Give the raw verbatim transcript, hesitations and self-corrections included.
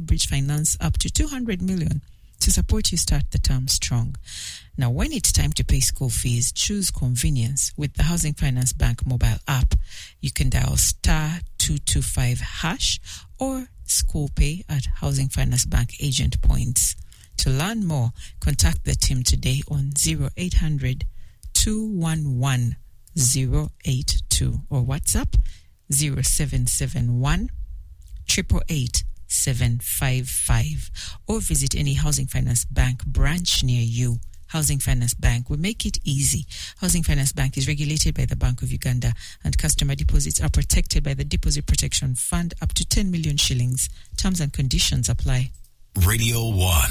bridge finance up to two hundred million to support you start the term strong. Now, when it's time to pay school fees, choose convenience with the Housing Finance Bank mobile app. You can dial star two two five hash or school pay at Housing Finance Bank agent points. To learn more, contact the team today on zero eight hundred, two one one, zero eight two or WhatsApp zero seven seven one, eight eight eight, seven five five or visit any Housing Finance Bank branch near you. Housing Finance Bank will make it easy. Housing Finance Bank is regulated by the Bank of Uganda, and customer deposits are protected by the Deposit Protection Fund up to ten million shillings. Terms and conditions apply. Radio one.